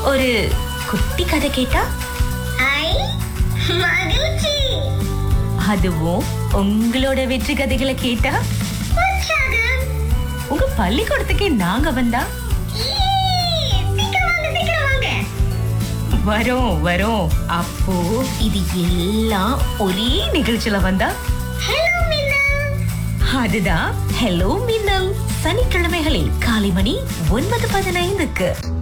ஒரு குட்டி கதை கேட்டா? ஐ, மகிழ்ச்சி. அதுவும் உங்களோட வெற்றி கதைகளை கேட்டா? உற்சாகம். உங்க பள்ளிக்கூடத்துக்கே நாங்க வந்தா? சீக்கிரம் வாங்க, சீக்கிரம் வாங்க. வரோம் வரோம். அப்போ இது எல்லாம் ஒரே நிகழ்ச்சியில வந்தா? ஹலோ மின்னல். அதுதான் ஹலோ மின்னல். சனிக்கிழமைகளில் காலை மணி 9:15.